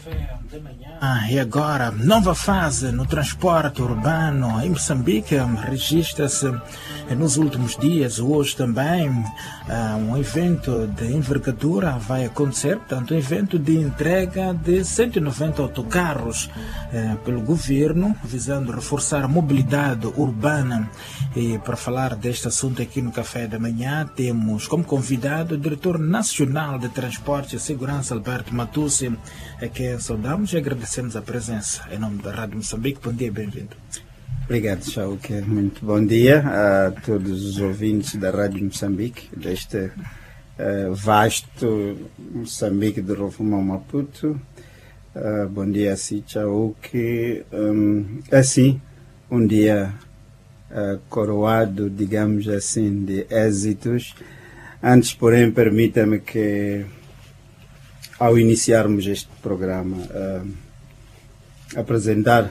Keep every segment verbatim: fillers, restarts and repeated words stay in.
café de manhã. Ah, e agora, nova fase no transporte urbano em Moçambique. Registra-se nos últimos dias, hoje também, um evento de envergadura vai acontecer, portanto, um evento de entrega de cento e noventa autocarros eh, pelo governo, visando reforçar a mobilidade urbana. E para falar deste assunto aqui no Café da Manhã, temos como convidado o Diretor Nacional de Transporte e Segurança, Alberto Matussi, a quem saudamos e agradecemos a presença. Em nome da Rádio Moçambique, bom dia e bem-vindo. Obrigado, Chauque. Muito bom dia a todos os ouvintes da Rádio Moçambique, deste uh, vasto Moçambique de Rovuma Maputo. Uh, bom dia a si, Chauque. Um, assim, um dia uh, coroado, digamos assim, de êxitos. Antes, porém, permita-me que, ao iniciarmos este programa, uh, apresentar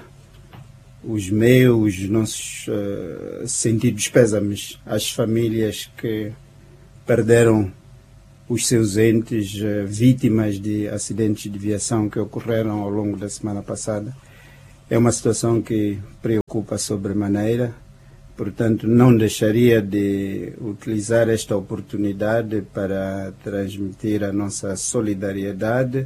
os meus, os nossos uh, sentidos pésames às famílias que perderam os seus entes uh, vítimas de acidentes de viação que ocorreram ao longo da semana passada. É uma situação que preocupa sobremaneira, portanto não deixaria de utilizar esta oportunidade para transmitir a nossa solidariedade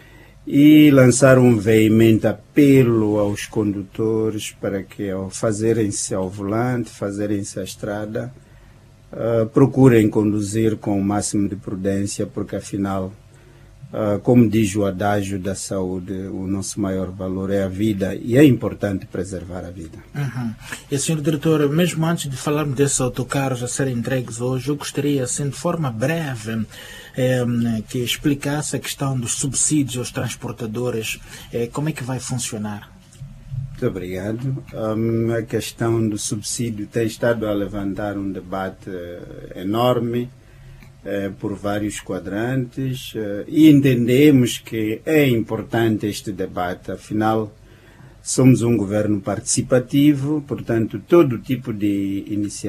e lançar um veemente apelo aos condutores para que, ao fazerem-se ao volante, fazerem-se à estrada, uh, procurem conduzir com o máximo de prudência, porque afinal, uh, como diz o adágio da saúde, o nosso maior valor é a vida e é importante preservar a vida. Uhum. E, senhor Diretor, mesmo antes de falarmos desses autocarros a serem entregues hoje, eu gostaria, assim, de forma breve, É, que explicasse a questão dos subsídios aos transportadores, é, como é que vai funcionar? Muito obrigado. Um, a questão do subsídio tem estado a levantar um debate uh, enorme uh, por vários quadrantes uh, e entendemos que é importante este debate, afinal somos um governo participativo, portanto todo tipo de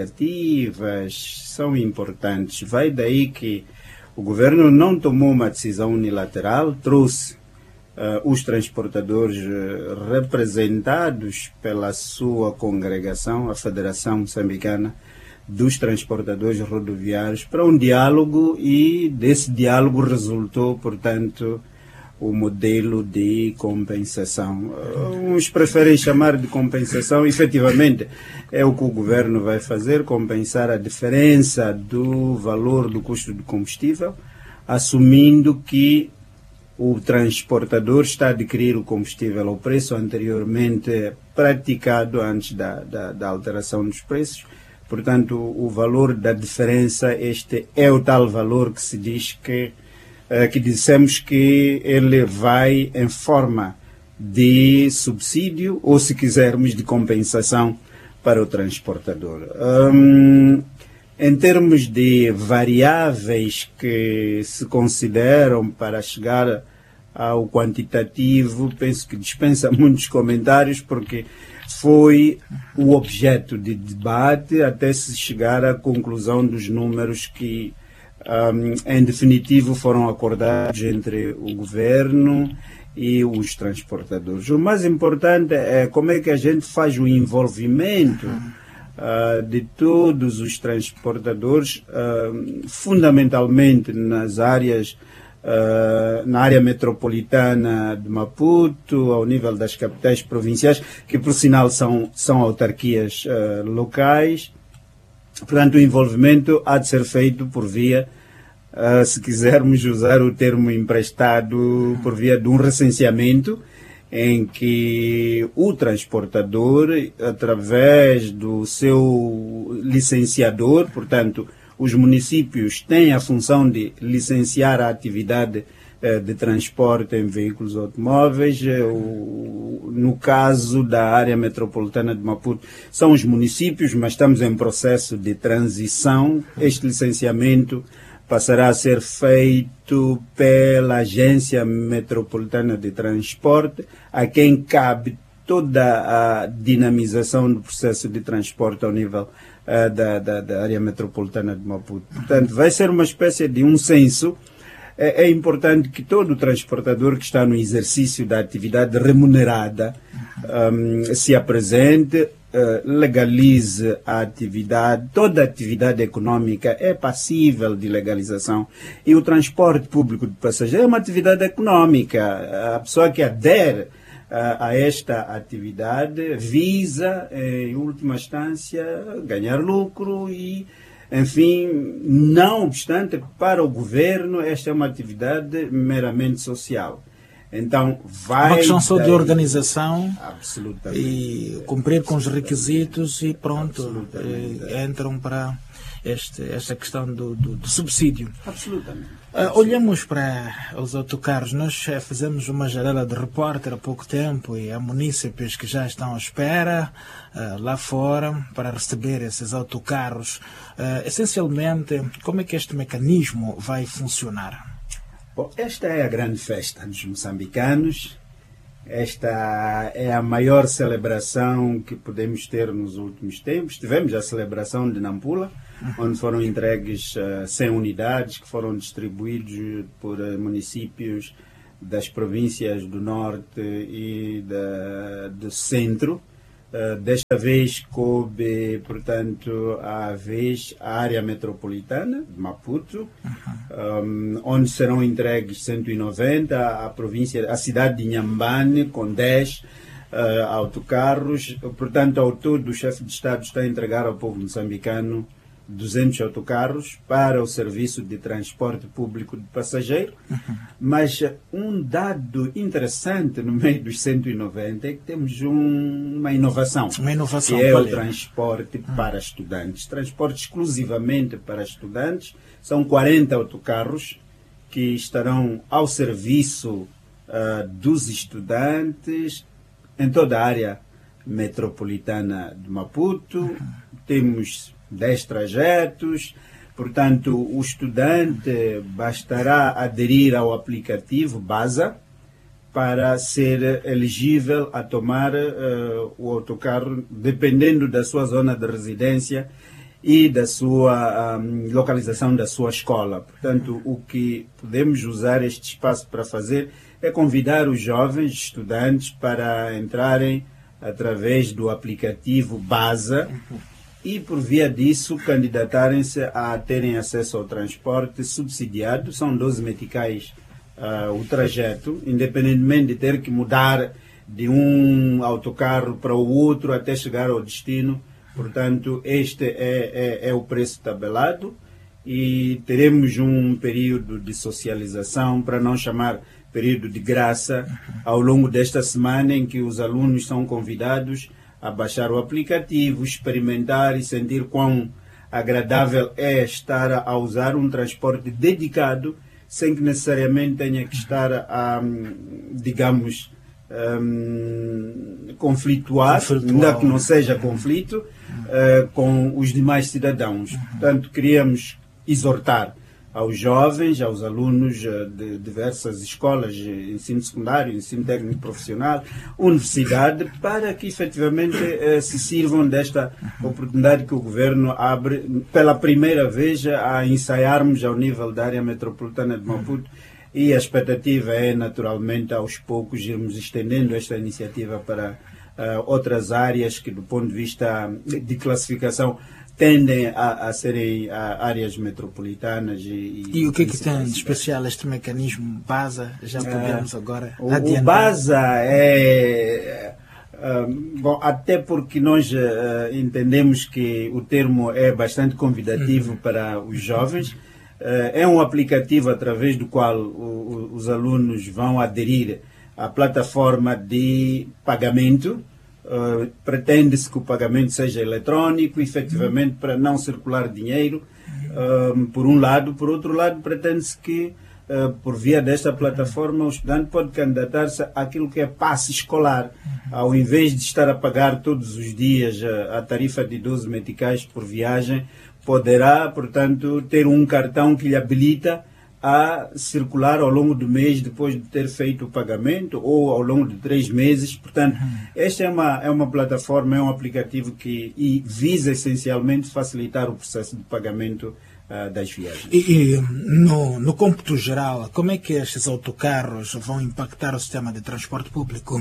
iniciativas são importantes. Vai daí que o governo não tomou uma decisão unilateral, trouxe uh, os transportadores uh, representados pela sua congregação, a Federação Moçambicana dos Transportadores Rodoviários, para um diálogo e desse diálogo resultou, portanto, o modelo de compensação. Uns preferem chamar de compensação, efetivamente é o que o governo vai fazer, compensar a diferença do valor do custo do combustível, assumindo que o transportador está a adquirir o combustível ao preço anteriormente praticado antes da, da, da alteração dos preços. Portanto, o valor da diferença, este é o tal valor que se diz que que dissemos que ele vai em forma de subsídio ou, se quisermos, de compensação para o transportador. Um, em termos de variáveis que se consideram para chegar ao quantitativo, penso que dispensa muitos comentários, porque foi o objeto de debate até se chegar à conclusão dos números que Um, em definitivo foram acordados entre o governo e os transportadores. O mais importante é como é que a gente faz o envolvimento uh, de todos os transportadores, uh, fundamentalmente nas áreas, uh, na área metropolitana de Maputo, ao nível das capitais provinciais, que por sinal são, são autarquias uh, locais. Portanto, o envolvimento há de ser feito por via, uh, se quisermos usar o termo emprestado, por via de um recenseamento em que o transportador, através do seu licenciador, portanto, os municípios têm a função de licenciar a atividade uh, de transporte em veículos automóveis. Uh, no caso da área metropolitana de Maputo, são os municípios, mas estamos em processo de transição. Este licenciamento passará a ser feito pela Agência Metropolitana de Transporte, a quem cabe toda a dinamização do processo de transporte ao nível uh, da, da, da área metropolitana de Maputo. Portanto, vai ser uma espécie de um censo é, é importante que todo transportador que está no exercício da atividade remunerada um, se apresente, uh, legalize a atividade. Toda atividade econômica é passível de legalização. E o transporte público de passageiros é uma atividade econômica. A pessoa que adere a esta atividade visa, em última instância, ganhar lucro e, enfim, não obstante, para o governo, esta é uma atividade meramente social. Então, vai... Uma questão só de organização. Absolutamente. E cumprir com os requisitos e pronto, e entram para este, esta questão do, do, do subsídio. Absolutamente. Uh, olhamos para os autocarros. Nós uh, fizemos uma janela de repórter há pouco tempo e há munícipes que já estão à espera uh, lá fora para receber esses autocarros. Uh, essencialmente, como é que este mecanismo vai funcionar? Bom, esta é a grande festa dos moçambicanos. Esta é a maior celebração que podemos ter nos últimos tempos. Tivemos a celebração de Nampula, onde foram entregues uh, cem unidades que foram distribuídos por uh, municípios das províncias do Norte e da, do Centro. Uh, desta vez coube, portanto, a vez a área metropolitana de Maputo, um, onde serão entregues cento e noventa, a província, a cidade de Inhambane com dez uh, autocarros. Portanto, ao todo, o chefe de Estado está a entregar ao povo moçambicano duzentos autocarros para o serviço de transporte público de passageiro. Uhum. Mas um dado interessante no meio dos cento e noventa é que temos um, uma inovação, uma inovação que é o é? transporte uhum. para estudantes. Transporte exclusivamente para estudantes. São quarenta autocarros que estarão ao serviço uh, dos estudantes em toda a área metropolitana de Maputo. Uhum. Temos dez trajetos, portanto, o estudante bastará aderir ao aplicativo BASA para ser elegível a tomar uh, o autocarro, dependendo da sua zona de residência e da sua um, localização da sua escola. Portanto, o que podemos usar este espaço para fazer é convidar os jovens estudantes para entrarem através do aplicativo BASA e, por via disso, candidatarem-se a terem acesso ao transporte subsidiado. São doze meticais uh, o trajeto, independentemente de ter que mudar de um autocarro para o outro até chegar ao destino. Portanto, este é, é, é o preço tabelado e teremos um período de socialização, para não chamar período de graça, ao longo desta semana, em que os alunos são convidados a baixar o aplicativo, experimentar e sentir quão agradável é estar a usar um transporte dedicado, sem que necessariamente tenha que estar a, digamos, um, conflituar, ainda que não seja conflito, uh, com os demais cidadãos. Portanto, queríamos exortar aos jovens, aos alunos de diversas escolas, ensino secundário, ensino técnico profissional, universidade, para que efetivamente eh, se sirvam desta oportunidade que o governo abre pela primeira vez a ensaiarmos ao nível da área metropolitana de Maputo, e a expectativa é, naturalmente, aos poucos irmos estendendo esta iniciativa para uh, outras áreas que, do ponto de vista de classificação, tendem a, a serem a, áreas metropolitanas. E, e o que é que tem de especial este mecanismo BASA? Já podemos uh, agora o, adiantar. O BASA é... Uh, bom, até porque nós uh, entendemos que o termo é bastante convidativo uhum. para os jovens. Uh, é um aplicativo através do qual o, o, os alunos vão aderir à plataforma de pagamento. Uh, pretende-se que o pagamento seja eletrônico, efetivamente, para não circular dinheiro, uh, por um lado. Por outro lado, pretende-se que, uh, por via desta plataforma, o estudante pode candidatar-se àquilo que é passe escolar. Ao invés de estar a pagar todos os dias a, a tarifa de doze meticais por viagem, poderá, portanto, ter um cartão que lhe habilita a circular ao longo do mês, depois de ter feito o pagamento, ou ao longo de três meses. Portanto, esta é uma, é uma plataforma, é um aplicativo que e visa essencialmente facilitar o processo de pagamento uh, das viagens. E, e no, no cômputo geral, como é que estes autocarros vão impactar o sistema de transporte público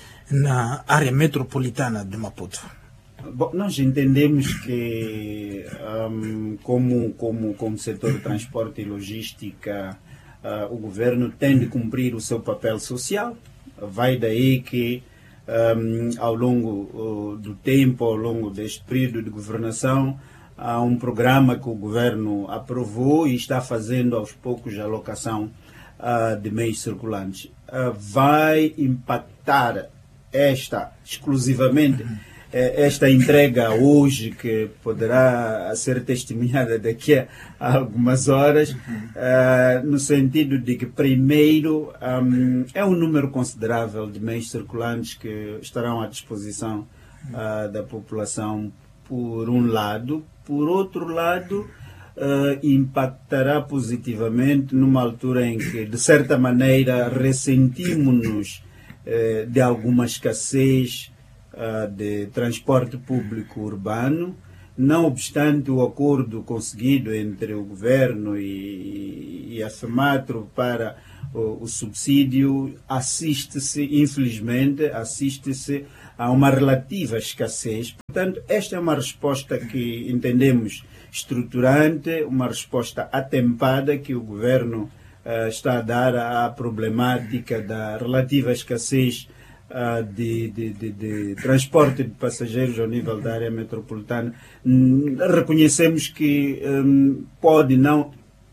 na área metropolitana de Maputo? Bom, nós entendemos que, um, como, como, como setor de transporte e logística, uh, o governo tem de cumprir o seu papel social. Vai daí que, um, ao longo uh, do tempo, ao longo deste período de governação, há um programa que o governo aprovou e está fazendo aos poucos a alocação uh, de meios circulantes. Uh, vai impactar esta exclusivamente esta entrega hoje, que poderá ser testemunhada daqui a algumas horas, uh, no sentido de que, primeiro, um, é um número considerável de meios circulantes que estarão à disposição uh, da população, por um lado. Por outro lado, uh, impactará positivamente numa altura em que, de certa maneira, ressentimos-nos uh, de alguma escassez de transporte público urbano. Não obstante o acordo conseguido entre o governo e, e a FEMATRO para o, o subsídio, assiste-se, infelizmente, assiste-se a uma relativa escassez. Portanto, esta é uma resposta que entendemos estruturante, uma resposta atempada que o governo uh, está a dar à problemática da relativa escassez Uh, de, de, de, de transporte de passageiros ao nível da área metropolitana. Hum, reconhecemos que um, pode não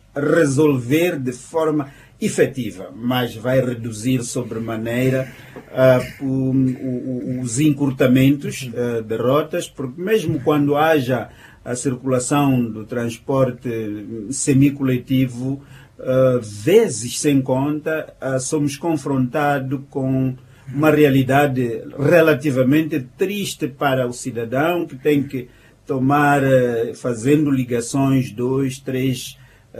resolver de forma efetiva, mas vai reduzir sobremaneira uh, um, um, os encurtamentos uh, de rotas, porque mesmo quando haja a circulação do transporte semicoletivo, uh, vezes sem conta, uh, somos confrontados com uma realidade relativamente triste para o cidadão, que tem que tomar, fazendo ligações, dois, três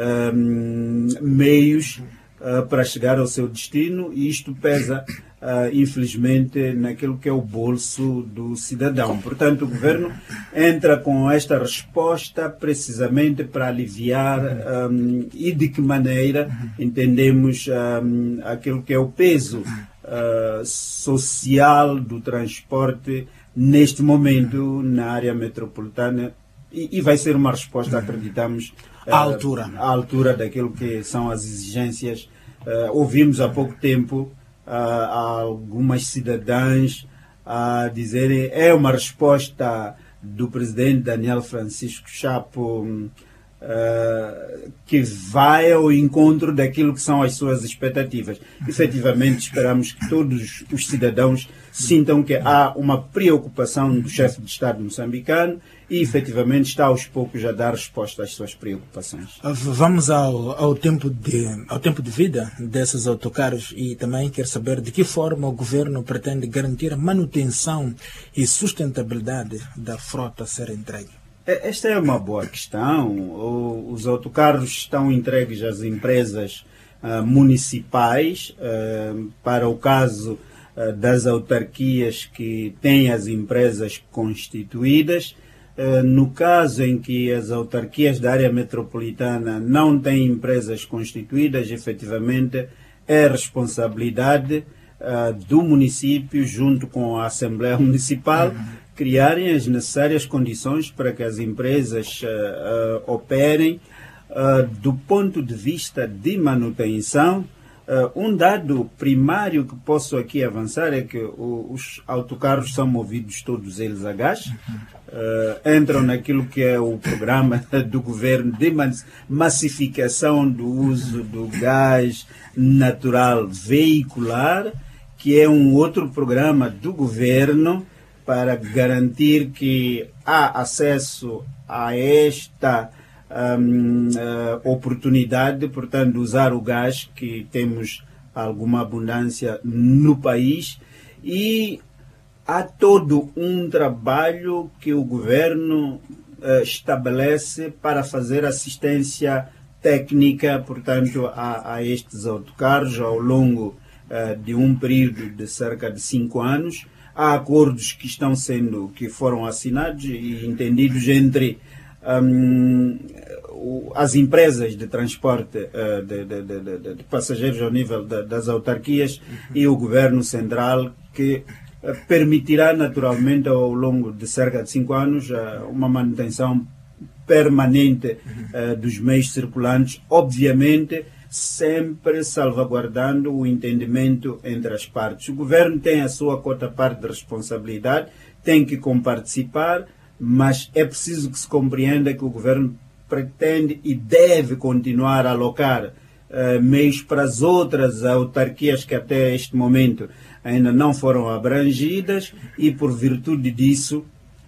um, meios uh, para chegar ao seu destino, e isto pesa, uh, infelizmente, naquilo que é o bolso do cidadão. Portanto, o governo entra com esta resposta precisamente para aliviar um, e de que maneira entendemos um, aquilo que é o peso Uh, social do transporte neste momento na área metropolitana, e, e vai ser uma resposta, acreditamos, uh, à altura. à altura daquilo que são as exigências. Uh, ouvimos há pouco tempo uh, algumas cidadãs a uh, dizerem é uma resposta do presidente Daniel Francisco Chapo Uh, que vai ao encontro daquilo que são as suas expectativas. Efetivamente, esperamos que todos os cidadãos sintam que há uma preocupação do chefe de Estado moçambicano e, efetivamente, está aos poucos a dar resposta às suas preocupações. Vamos ao, ao, tempo de, ao tempo de vida desses autocarros, e também quero saber de que forma o governo pretende garantir a manutenção e sustentabilidade da frota a ser entregue. Esta é uma boa questão. Os autocarros estão entregues às empresas uh, municipais, uh, para o caso uh, das autarquias que têm as empresas constituídas. Uh, no caso em que as autarquias da área metropolitana não têm empresas constituídas, efetivamente é responsabilidade uh, do município, junto com a Assembleia Municipal, criarem as necessárias condições para que as empresas uh, uh, operem. Uh, do ponto de vista de manutenção, uh, um dado primário que posso aqui avançar é que o, os autocarros são movidos todos eles a gás, uh, entram naquilo que é o programa do governo de massificação do uso do gás natural veicular, que é um outro programa do governo para garantir que há acesso a esta um, uh, oportunidade, portanto, de usar o gás, que temos alguma abundância no país, e há todo um trabalho que o governo uh, estabelece para fazer assistência técnica, portanto, a, a estes autocarros ao longo uh, de um período de cerca de cinco anos. Há acordos que estão sendo, que foram assinados e entendidos entre um, o, as empresas de transporte uh, de, de, de, de, de passageiros ao nível de, das autarquias uhum. e o governo central, que uh, permitirá naturalmente ao longo de cerca de cinco anos uh, uma manutenção permanente uh, dos meios circulantes, obviamente sempre salvaguardando o entendimento entre as partes. O governo tem a sua cota parte de responsabilidade, tem que comparticipar, mas é preciso que se compreenda que o governo pretende e deve continuar a alocar uh, meios para as outras autarquias que até este momento ainda não foram abrangidas, e por virtude disso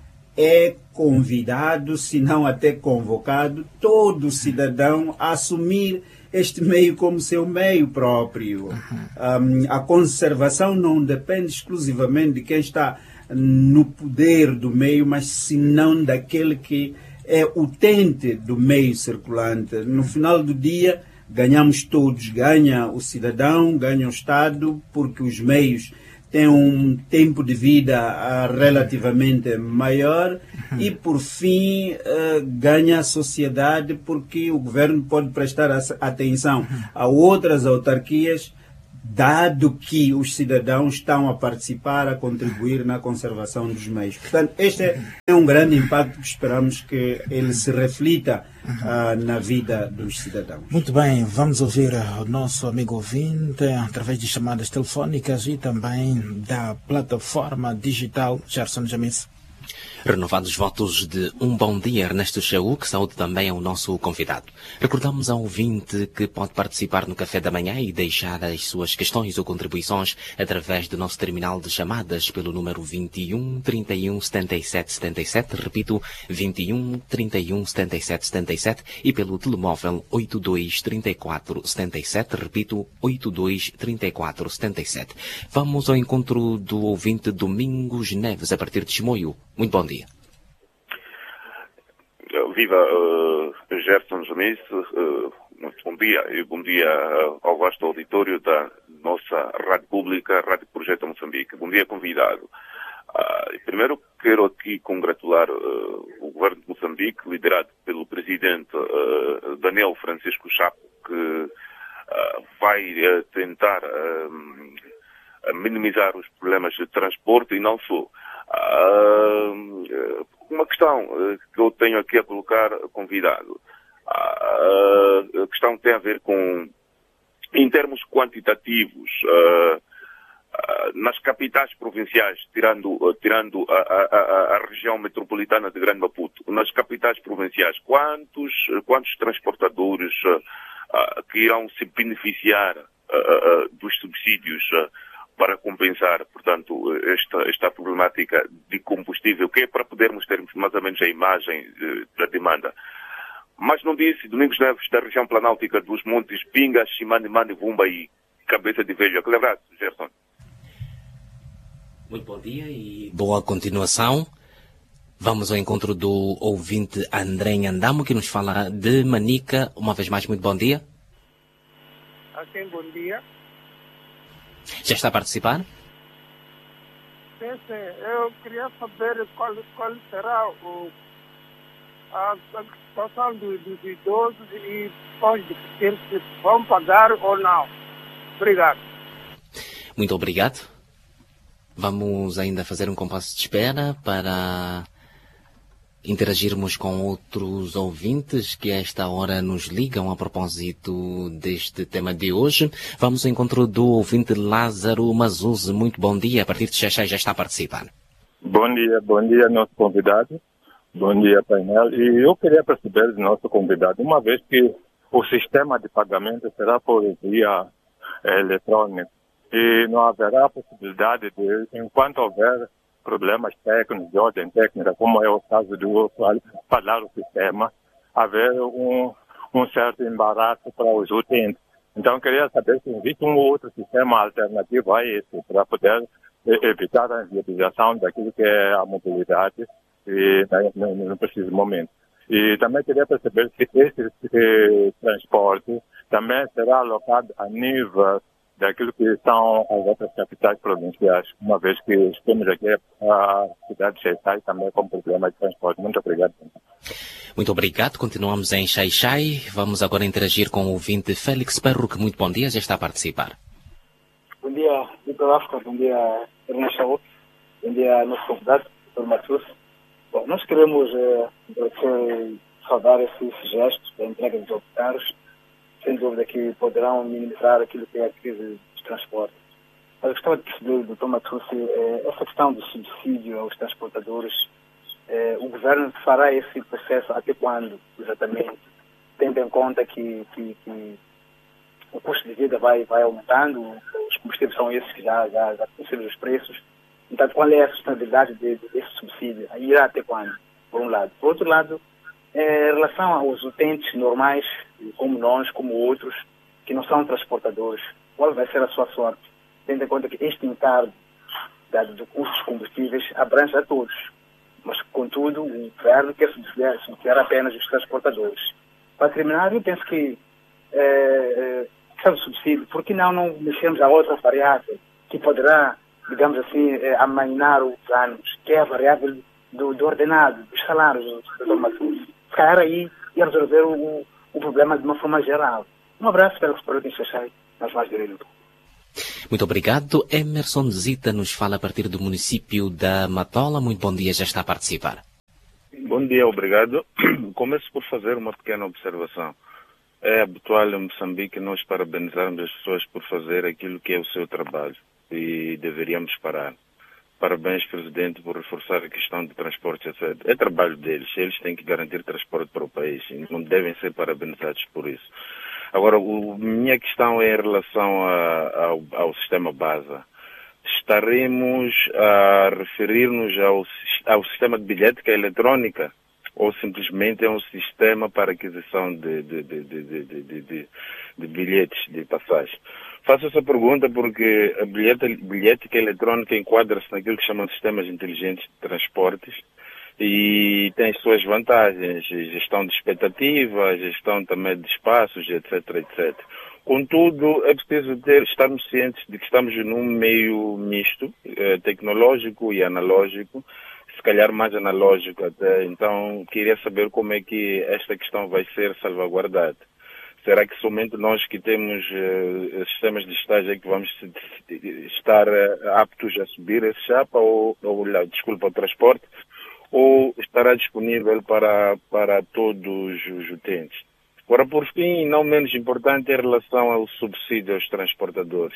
é convidado, se não até convocado, todo cidadão a assumir este meio como seu meio próprio. Um, a conservação não depende exclusivamente de quem está no poder do meio, mas senão daquele que é utente do meio circulante. No final do dia, ganhamos todos. Ganha o cidadão, ganha o Estado, porque os meios têm um tempo de vida uh, relativamente maior, uhum. e, por fim, uh, ganha a sociedade, porque o governo pode prestar atenção a outras autarquias, dado que os cidadãos estão a participar, a contribuir na conservação dos meios. Portanto, este é um grande impacto que esperamos que ele se reflita uh, na vida dos cidadãos. Muito bem, vamos ouvir o nosso amigo ouvinte através de chamadas telefónicas e também da plataforma digital. Gerson Jamis. Renovados votos de um bom dia, Ernesto Chaú, que saúde também é o nosso convidado. Recordamos ao ouvinte que pode participar no café da manhã e deixar as suas questões ou contribuições através do nosso terminal de chamadas pelo número vinte e um, trinta e um, setenta e sete, setenta e sete, repito, vinte e um, trinta e um, setenta e sete, setenta e sete, e pelo telemóvel oito dois, trinta e quatro, setenta e sete, repito, oito dois, trinta e quatro, setenta e sete. Vamos ao encontro do ouvinte Domingos Neves, a partir de Chimoio. Muito bom dia. Viva uh, Gerson Jamis, uh, muito bom dia e bom dia uh, ao vasto auditório da nossa Rádio Pública, Rádio Projeto Moçambique. Bom dia, convidado. Uh, primeiro quero aqui congratular uh, o governo de Moçambique, liderado pelo presidente uh, Daniel Francisco Chapo, que uh, vai uh, tentar uh, minimizar os problemas de transporte e não só. Uh, uma questão uh, que eu tenho aqui a colocar, convidado. Uh, a questão tem a ver com, em termos quantitativos, uh, uh, nas capitais provinciais, tirando, uh, tirando a, a, a região metropolitana de Grande Maputo, nas capitais provinciais, quantos, quantos transportadores uh, uh, que irão se beneficiar uh, uh, dos subsídios uh, para compensar, portanto, esta, esta problemática de combustível, que é para podermos ter mais ou menos a imagem eh, da demanda. Mas não disse, Domingos Neves, da região planáltica dos Montes Pinga, Chimane, Mane, Vumba e Cabeça de Velho. Aquele abraço, Gerson. Muito bom dia e boa continuação. Vamos ao encontro do ouvinte André Andamo, que nos fala de Manica. Uma vez mais, muito bom dia. Assim, bom dia. Já está a participar? Sim, sim. Eu queria saber qual, qual será o, a, a situação dos do, do idosos e onde eles vão pagar ou não. Obrigado. Muito obrigado. Vamos ainda fazer um compasso de espera para interagirmos com outros ouvintes que a esta hora nos ligam a propósito deste tema de hoje. Vamos ao encontro do ouvinte Lázaro Mazuz. Muito bom dia. A partir de Xaxai já está a participar. Bom dia, bom dia, nosso convidado. Bom dia, painel. E eu queria perceber do nosso convidado, uma vez que o sistema de pagamento será por via é, eletrônica e não haverá possibilidade de, enquanto houver problemas técnicos, de ordem técnica, como é o caso do falar o sistema, haver um, um certo embaraço para os utentes. Então, queria saber se existe um outro sistema alternativo a esse, para poder evitar a inviabilização daquilo que é a mobilidade e, no, no preciso momento. E também queria perceber se esse, esse transporte também será alocado a nível daquilo que são as outras capitais provinciais, uma vez que temos aqui a cidade de Xai-Xai também com problema de transporte. Muito obrigado. Muito obrigado. Continuamos em Xai-Xai. Vamos agora interagir com o ouvinte Félix Perro, que muito bom dia, já está a participar. Bom dia, doutor África. Bom dia, Ernesto. Bom dia, nosso convidado, doutor Matheus. Bom, nós queremos eh, saudar esses gestos da entrega dos autocarros, sem dúvida que poderão minimizar aquilo que é a crise dos transportes. Mas eu gostava de perceber, doutor Matheus, eh, essa questão do subsídio aos transportadores, eh, o governo fará esse processo até quando, exatamente, tendo em conta que, que, que o custo de vida vai, vai aumentando, os combustíveis são esses que já, já, já conhecemos os preços. Então, qual é a sustentabilidade de, de, desse subsídio? Irá até quando, por um lado. Por outro lado, é, em relação aos utentes normais, como nós, como outros, que não são transportadores, qual vai ser a sua sorte? Tendo em conta que este encargo dado do custo dos combustíveis abrange a todos. Mas, contudo, o governo quer subsidiar apenas os transportadores. Para terminar, eu penso que, é, é, sabe o subsídio, por que não, não mexemos a outra variável que poderá, digamos assim, é, amainar os anos, que é a variável do, do ordenado, dos salários do doutor Se calhar aí ia resolver o, o problema de uma forma geral. Um abraço, espero que espero que Xai-Xai nas mais direito. Muito obrigado. Emerson Zita nos fala a partir do município da Matola. Muito bom dia, já está a participar. Bom dia, obrigado. Começo por fazer uma pequena observação. É habitual em Moçambique nós parabenizarmos as pessoas por fazer aquilo que é o seu trabalho. E deveríamos parar. Parabéns, Presidente, por reforçar a questão de transporte, etcétera. É trabalho deles. Eles têm que garantir transporte para o país e não devem ser parabenizados por isso. Agora, a minha questão é em relação a, ao, ao sistema BASA. Estaremos a referir-nos ao, ao sistema de bilhética eletrónica ou simplesmente é um sistema para aquisição de, de, de, de, de, de, de, de bilhetes de passagem? Faço essa pergunta porque a bilhética eletrónica enquadra-se naquilo que chamam de sistemas inteligentes de transportes e tem suas vantagens, gestão de expectativa, gestão também de espaços, etc, etcétera. Contudo, é preciso ter, estarmos cientes de que estamos num meio misto, eh, tecnológico e analógico, se calhar mais analógico até. Então, queria saber como é que esta questão vai ser salvaguardada. Será que somente nós que temos uh, sistemas digitais é que vamos estar uh, aptos a subir esse chapa ou, ou desculpa, o transporte, ou estará disponível para, para todos os utentes? Agora, por fim, não menos importante, em relação ao subsídio aos transportadores.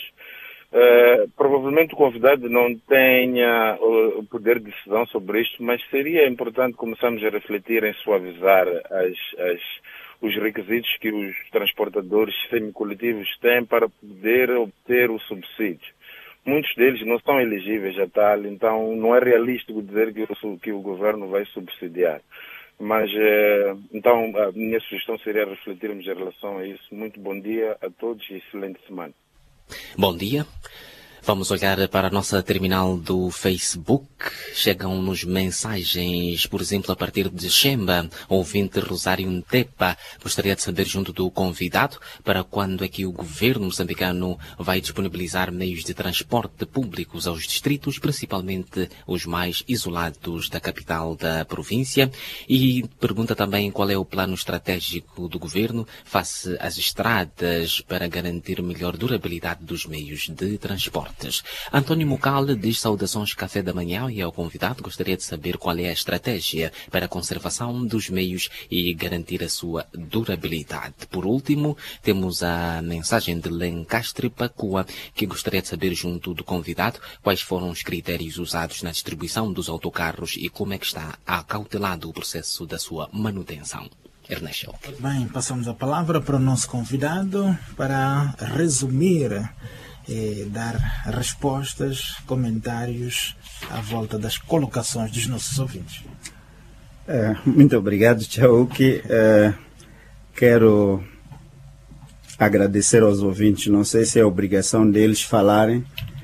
Uh, provavelmente o convidado não tenha o uh, poder de decisão sobre isto, mas seria importante começarmos a refletir em suavizar as, as, os requisitos que os transportadores semicoletivos têm para poder obter o subsídio. Muitos deles não são elegíveis a tal, então não é realístico dizer que o, que o governo vai subsidiar. Mas, uh, então, a minha sugestão seria refletirmos em relação a isso. Muito bom dia a todos e excelente semana. Bom dia. Vamos olhar para a nossa terminal do Facebook. Chegam-nos mensagens, por exemplo, a partir de Xemba, ouvinte Rosário Ntepa. Gostaria de saber, junto do convidado, para quando é que o governo moçambicano vai disponibilizar meios de transporte públicos aos distritos, principalmente os mais isolados da capital da província. E pergunta também qual é o plano estratégico do governo face às estradas para garantir melhor durabilidade dos meios de transporte. António Mucal diz saudações café da manhã e ao convidado gostaria de saber qual é a estratégia para a conservação dos meios e garantir a sua durabilidade. Por último, temos a mensagem de Lencastre Pacua, que gostaria de saber junto do convidado quais foram os critérios usados na distribuição dos autocarros e como é que está acautelado o processo da sua manutenção. Ernesto. Bem, passamos a palavra para o nosso convidado para resumir e dar respostas, comentários à volta das colocações dos nossos ouvintes. É, muito obrigado, Chauki. É, quero agradecer aos ouvintes. Não sei se é obrigação deles falarem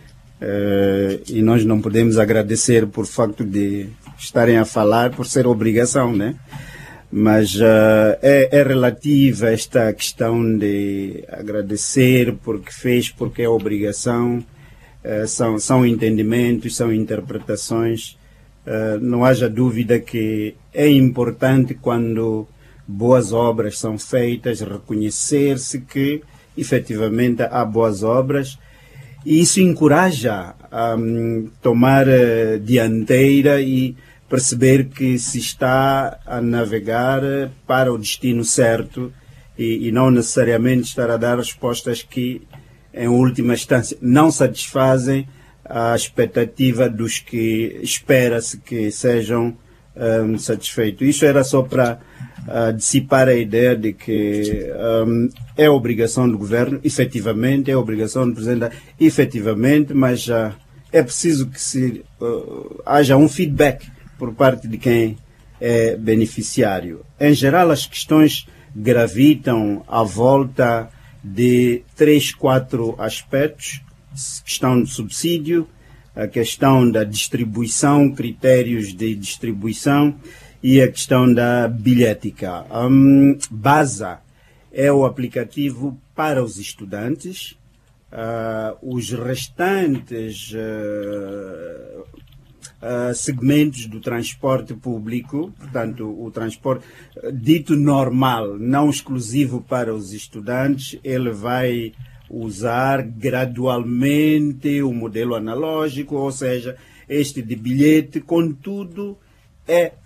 é, e nós não podemos agradecer por facto de estarem a falar por ser obrigação, né? mas uh, é, é relativa a esta questão de agradecer porque fez, porque é obrigação, uh, são, são entendimentos, são interpretações. Uh, não haja dúvida que é importante quando boas obras são feitas, reconhecer-se que efetivamente há boas obras, e isso encoraja a um, tomar uh, dianteira e perceber que se está a navegar para o destino certo e, e não necessariamente estar a dar respostas que, em última instância, não satisfazem a expectativa dos que espera-se que sejam um, satisfeitos. Isso era só para uh, dissipar a ideia de que um, é obrigação do governo, efetivamente, é obrigação do presidente, efetivamente, mas uh, é preciso que se, uh, haja um feedback por parte de quem é beneficiário. Em geral, as questões gravitam à volta de três, quatro aspectos: questão do subsídio, a questão da distribuição, critérios de distribuição e a questão da bilhética. Um, BASA é o aplicativo para os estudantes. Uh, os restantes uh, uh, segmentos do transporte público, portanto, o transporte uh, dito normal, não exclusivo para os estudantes, ele vai usar gradualmente o modelo analógico, ou seja, este de bilhete, contudo, é